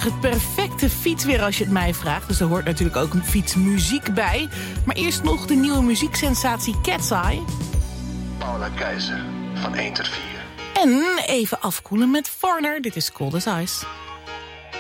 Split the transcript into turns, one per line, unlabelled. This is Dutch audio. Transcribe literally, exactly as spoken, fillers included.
vandaag het perfecte fietsweer als je het mij vraagt. Dus er hoort natuurlijk ook een fietsmuziek bij. Maar eerst nog de nieuwe muzieksensatie Cat's Eye.
Paula Keizer, van één tot vier.
En even afkoelen met Foreigner. Dit is Cold as Ice.